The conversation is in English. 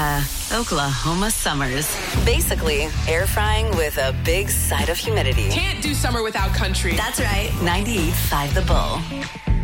Oklahoma summers. Basically, air frying with a big side of humidity. Can't do summer without country. That's right. 98.5 The Bull.